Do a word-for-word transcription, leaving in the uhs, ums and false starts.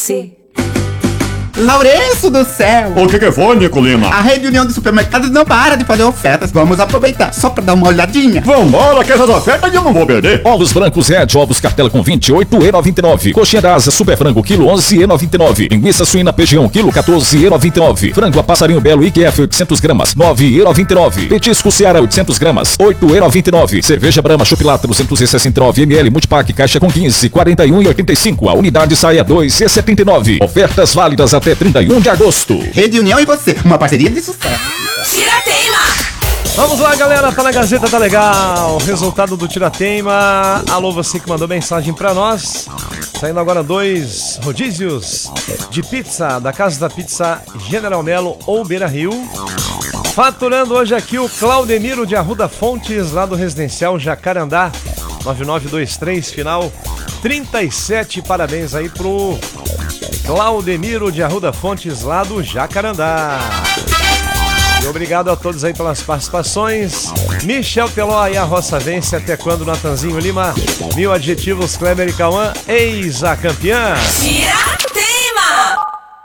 C. Lourenço do céu! O que que foi, Nico Lima? A Rede União de Supermercados não para de fazer ofertas. Vamos aproveitar só pra dar uma olhadinha. Vambora, que essas ofertas eu não vou perder. Ovos brancos Red, ovos cartela com vinte e oito e noventa e nove. Coxinha da asa super frango, quilo onze e noventa e nove. Linguiça suína pejão, quilo quatorze e noventa e nove. Frango a passarinho belo I Q F oitocentos gramas, nove e noventa e nove. Petisco Ceará oitocentos gramas, oito e noventa e nove. Cerveja Brahma Chupilata duzentos e sessenta e nove mililitros Multipack caixa com quinze, quarenta e um e oitenta e cinco. A unidade sai a dois e setenta e nove. Ofertas válidas até trinta e um de agosto. Rede União e você, uma parceria de sucesso. Tirateima! Vamos lá, galera, tá na Gazeta, tá legal. Resultado do Tirateima. Alô, você que mandou mensagem pra nós. Saindo agora dois rodízios de pizza da Casa da Pizza General Melo ou Beira Rio. Faturando hoje aqui o Claudemiro de Arruda Fontes, lá do Residencial Jacarandá, nove nove dois três, final trinta e sete. Parabéns aí pro Claudemiro de Arruda Fontes, lá do Jacarandá. E obrigado a todos aí pelas participações. Michel Teló e a Roça Vence. Até quando, Natanzinho Lima? Mil adjetivos, Kleber e Cauã, eis a campeã. Tira!